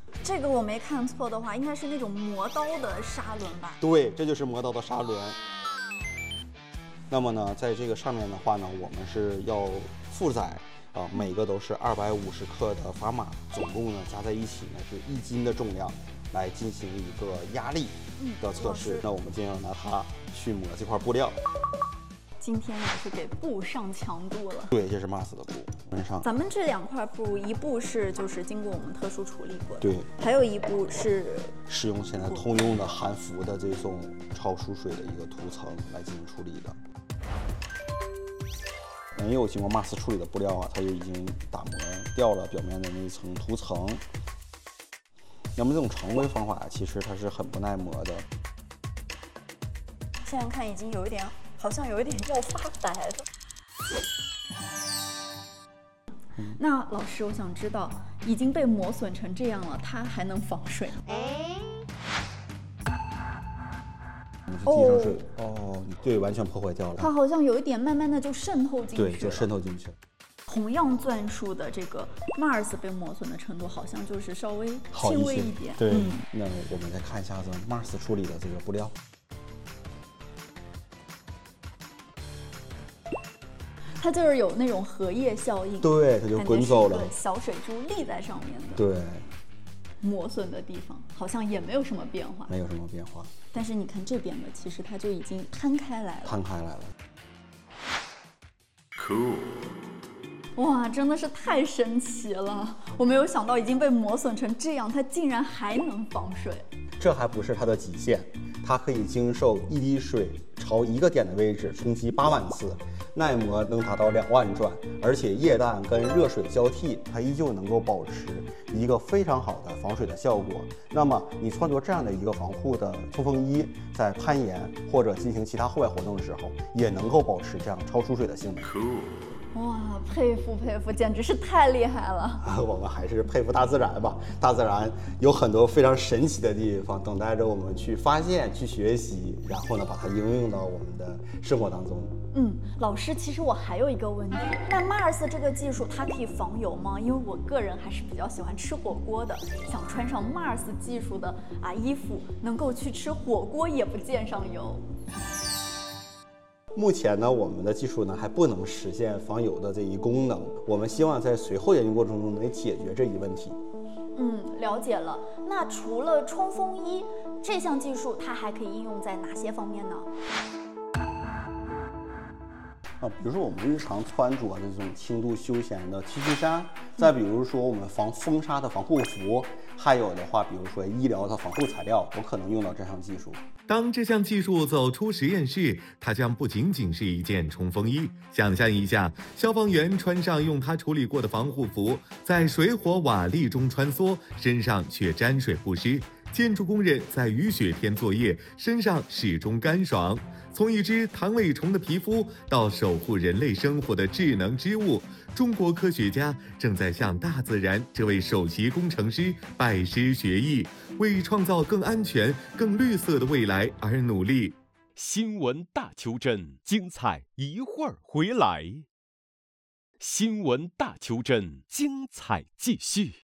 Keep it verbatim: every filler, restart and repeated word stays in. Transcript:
这个我没看错的话，应该是那种磨刀的砂轮吧？ 对，这就是磨刀的砂轮。那么呢，在这个上面的话呢，我们是要负载啊、呃，每个都是二百五十克的砝码，总共呢加在一起呢是一斤的重量，来进行一个压力的测试。嗯、那我们今天要拿它去磨这块布料。 今天也是给布上强度了。 对，这是 Mars 的布。上咱们这两块布，一部是就是经过我们特殊处理过的， 对， 还有一部是使用现在通用的韩服的这种超疏水的一个涂层来进行处理的。没有经过 Mars 处理的布料啊，它就已经打磨掉了表面的那一层涂层。那么这种常规方法其实它是很不耐磨的。 现在看已经有一点。好像有一点要发白了。嗯、那老师，我想知道，已经被磨损成这样了，它还能防水吗？ 我们是滴上水哦，哦，对，完全破坏掉了。 它好像有一点慢慢的就渗透进去了。 对，就渗透进去了。 同样钻数的这个 Mars 被磨损的程度，好像就是稍微轻微一点。 对，嗯、那我们再看一下子 Mars 处理的这个布料。 它就是有那种荷叶效应， 对，它就滚走了， 小水珠立在上面的。 对， 磨损的地方好像也没有什么变化， 没有什么变化。 但是你看这边的，其实它就已经摊开来了， 摊开来了。 Cool。哇，真的是太神奇了！我没有想到已经被磨损成这样，它竟然还能防水。 这还不是它的极限，它可以经受一滴水朝一个点的位置冲击八万次，耐磨能达到两万转，而且液氮跟热水交替，它依旧能够保持一个非常好的防水的效果。那么你穿着这样的一个防护的冲锋衣，在攀岩或者进行其他户外活动的时候，也能够保持这样超疏水的性能。 哇，佩服佩服，简直是太厉害了！ 我们还是佩服大自然吧，大自然有很多非常神奇的地方，等待着我们去发现、去学习，然后呢，把它应用到我们的生活当中。 嗯，老师，其实我还有一个问题，那 Mars 这个技术它可以防油吗？因为我个人还是比较喜欢吃火锅的，想穿上 Mars 技术的啊衣服，能够去吃火锅也不溅上油。 目前呢，我们的技术呢还不能实现防油的这一功能，我们希望在随后研究过程中能解决这一问题。 嗯，了解了。那除了冲锋衣这项技术，它还可以应用在哪些方面呢？ 啊，比如说我们日常穿着的这种轻度休闲的 T 恤衫，再比如说我们防风沙的防护服，还有的话，比如说医疗的防护材料，都可能用到这项技术。 当这项技术走出实验室，它将不仅仅是一件冲锋衣。想象一下，消防员穿上用它处理过的防护服，在水火瓦砾中穿梭，身上却沾水不湿；建筑工人在雨雪天作业，身上始终干爽。从一只弹尾虫的皮肤到守护人类生活的智能织物，中国科学家正在向大自然这位首席工程师拜师学艺，为创造更安全、更绿色的未来而努力。 新闻大求真，精彩一会儿回来。新闻大求真，精彩继续。